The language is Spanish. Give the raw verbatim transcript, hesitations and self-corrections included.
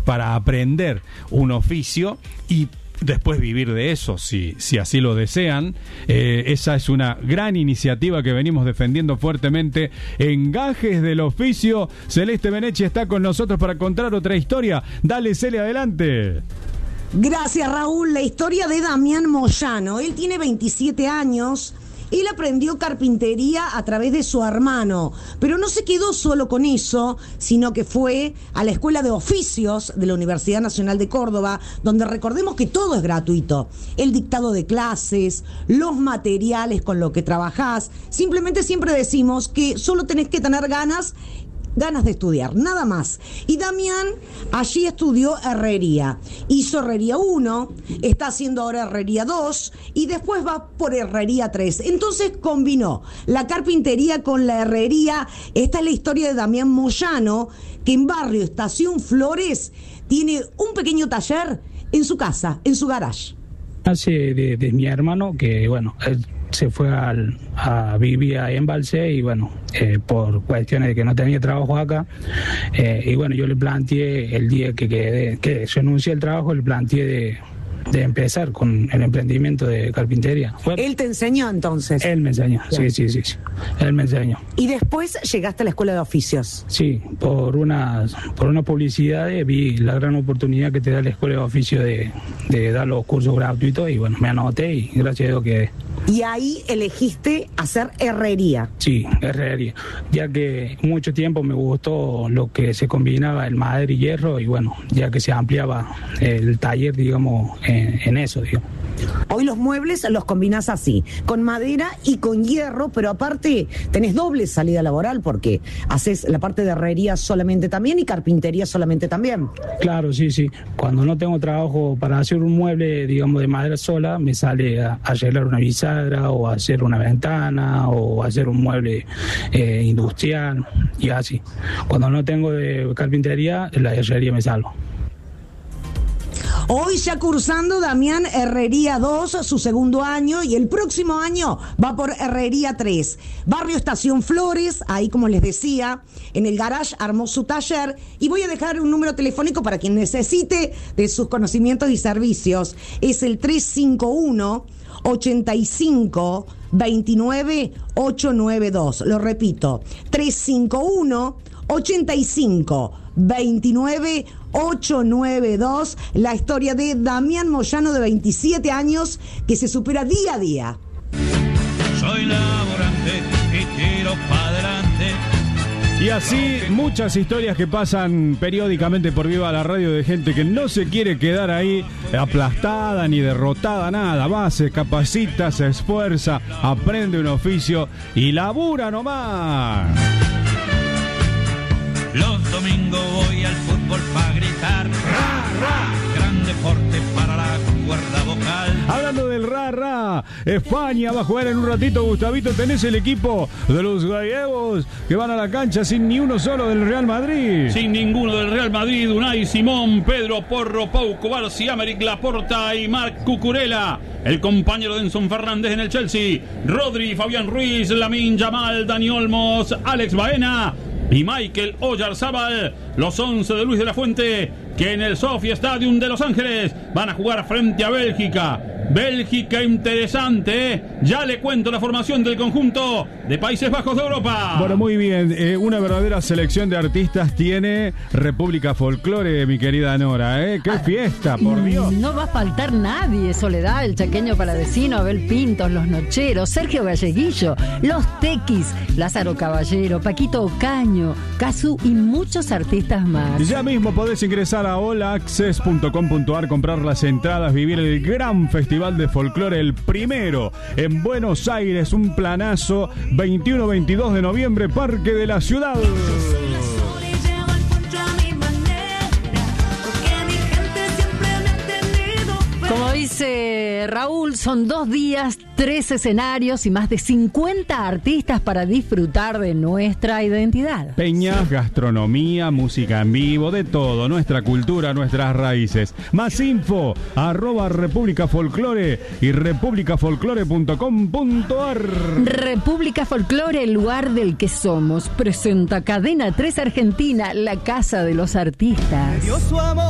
para aprender un oficio y después vivir de eso, si, si así lo desean. Eh, esa es una gran iniciativa que venimos defendiendo fuertemente en Gajes del Oficio. Celeste Benechi está con nosotros para contar otra historia. Dale, Cele, adelante. Gracias, Raúl. La historia de Damián Moyano. Él tiene veintisiete años. Él aprendió carpintería a través de su hermano, pero no se quedó solo con eso, sino que fue a la Escuela de Oficios de la Universidad Nacional de Córdoba, donde recordemos que todo es gratuito. El dictado de clases, los materiales con los que trabajás. Simplemente siempre decimos que solo tenés que tener ganas ganas de estudiar, nada más. Y Damián allí estudió herrería, hizo herrería uno, está haciendo ahora herrería dos y después va por herrería tres. Entonces combinó la carpintería con la herrería. Esta es la historia de Damián Moyano, que en barrio Estación Flores tiene un pequeño taller en su casa, en su garage. Hace de, de mi hermano, que bueno, él se fue al, a vivir a Embalse y bueno, eh, por cuestiones de que no tenía trabajo acá, eh, y bueno, yo le planteé el día que quedé, que renuncié al trabajo, le planteé de, de empezar con el emprendimiento de carpintería. Bueno, ¿Él te enseñó entonces? Él me enseñó, sí, sí, sí, sí, él me enseñó. ¿Y después llegaste a la Escuela de Oficios? Sí, por una, por una publicidad vi la gran oportunidad que te da la Escuela de Oficios de, de dar los cursos gratuitos y bueno, me anoté y gracias a Dios quedé. Y ahí elegiste hacer herrería. Sí, herrería, ya que mucho tiempo me gustó lo que se combinaba el madera y hierro y bueno, ya que se ampliaba el taller, digamos, en, en eso, digamos. Hoy los muebles los combinás así, con madera y con hierro, pero aparte tenés doble salida laboral porque haces la parte de herrería solamente también y carpintería solamente también. Claro, sí, sí. Cuando no tengo trabajo para hacer un mueble, digamos, de madera sola, me sale a, a arreglar una bisagra o a hacer una ventana o a hacer un mueble eh, industrial y así. Cuando no tengo de carpintería, la herrería me salvo. Hoy ya cursando Damián Herrería dos, su segundo año, y el próximo año va por Herrería tres. Barrio Estación Flores, ahí como les decía, en el garage armó su taller, y voy a dejar un número telefónico para quien necesite de sus conocimientos y servicios. Es el tres cinco uno, ochenta y cinco, veintinueve, ochocientos noventa y dos. Lo repito, tres cinco uno, ochenta y cinco, veintinueve, ochocientos noventa y dos. La historia de Damián Moyano, de veintisiete años, que se supera día a día. Soy laborante y tiro para adelante. Y así muchas historias que pasan periódicamente por Viva la Radio de gente que no se quiere quedar ahí aplastada ni derrotada, nada. Va, se capacita, se esfuerza, aprende un oficio y labura nomás. Los domingos voy al fútbol para gritar ra, ra, gran deporte para la cuerda vocal. Hablando del ra, ra, España va a jugar en un ratito. Gustavito, tenés el equipo de los gallegos que van a la cancha sin ni uno solo del Real Madrid. Sin ninguno del Real Madrid, Unai Simón, Pedro Porro, Pau Cubarsí, Améric Laporta y Marc Cucurella. El compañero de Enzo Fernández en el Chelsea, Rodri, Fabián Ruiz, Lamine Yamal, Dani Olmos, Alex Baena y Michael Oyarzábal, los once de Luis de la Fuente, que en el Sophie Stadium de Los Ángeles van a jugar frente a Bélgica. Bélgica interesante, ¿eh? Ya le cuento la formación del conjunto de Países Bajos de Europa. Bueno, muy bien, eh, una verdadera selección de artistas tiene República Folclore, mi querida Nora, ¿eh? ¡Qué fiesta, por Dios! No va a faltar nadie. Soledad, el chaqueño paladecino, Abel Pintos, los Nocheros, Sergio Galleguillo, los Tequis, Lázaro Caballero, Paquito Ocaño, Casu y muchos artistas más. Ya mismo podés ingresar a all access punto com punto ar, comprar las entradas, vivir el gran festival de folclore, el primero en Buenos Aires, un planazo, veintiuno veintidós de noviembre, Parque de la Ciudad. Como dice Raúl, son dos días, tres escenarios y más de cincuenta artistas para disfrutar de nuestra identidad. Peñas, gastronomía, música en vivo, de todo, nuestra cultura, nuestras raíces. Más info, arroba República Folclore y república folclore punto com punto ar. República Folclore, el lugar del que somos. Presenta Cadena tres Argentina, la casa de los artistas.